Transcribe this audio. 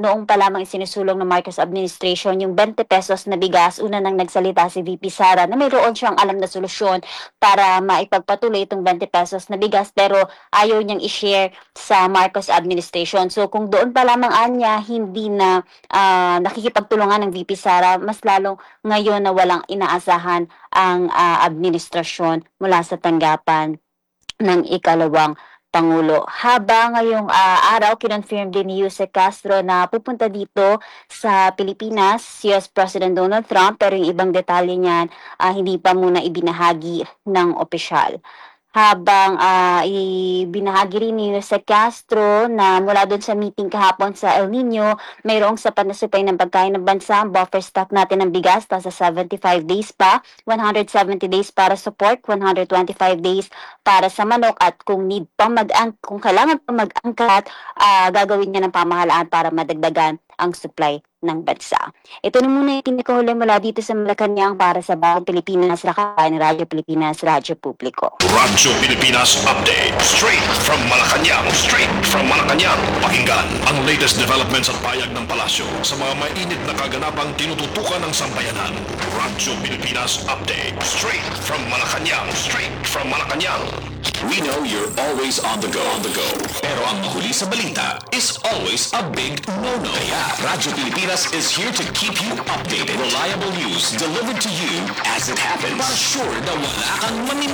noong pa lamang isinusulong ng Marcos administration yung 20 pesos na bigas. Una nang nagsalita si VP Sara na mayroon siyang alam na solusyon para maipagpatuloy itong 20 pesos na bigas, pero ayaw niyang i-share sa Marcos administration. So kung doon pa lamang anya hindi na nakikipagtulungan ng VP Sara, mas lalong ngayon na walang inaasahan ang administrasyon mula sa tanggapan ng ikalawang Pangulo. Habang ngayong araw, kinonfirm din ni Jose Castro na pupunta dito sa Pilipinas si US President Donald Trump, pero yung ibang detalye niyan hindi pa muna ibinahagi ng opisyal. Habang ibinahagi rin ni Jose Castro na mula doon sa meeting kahapon sa El Nino, mayroong sapat na supply ng pagkain ng bansa. Ang buffer stock natin ng bigas sa 75 days pa, 170 days para sa pork, 125 days para sa manok, at kung kung kailangan pa mag-angkat, gagawin niya ng pamahalaan para madagdagan ang supply ng bansa. Ito na muna yung tinakahuli mula dito sa Malacanang para sa Bagong Pilipinas, Rakapan, Radyo Pilipinas, Radyo Publiko. Radyo Pilipinas Update. Straight from Malacanang. Straight from Malacanang. Pakinggan ang latest developments at payag ng palasyo sa mga mainit na kaganapang tinututukan ng sambayanan. Radyo Pilipinas Update. Straight from Malacanang. Straight from Malacanang. We know you're always on the go. Pero ang mahuli sa balita is always a big no-no. Kaya Radyo Pilipinas is here to keep you updated. Reliable news delivered to you as it happens. Para sure na wala kang